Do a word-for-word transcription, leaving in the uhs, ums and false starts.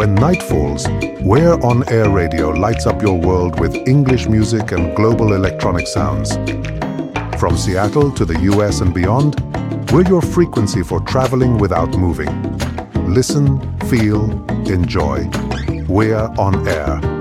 When night falls, We're On Air Radio lights up your world with English music and global electronic sounds. From Seattle to the U S and beyond, we're your frequency for traveling without moving. Listen, feel, enjoy. We're On Air.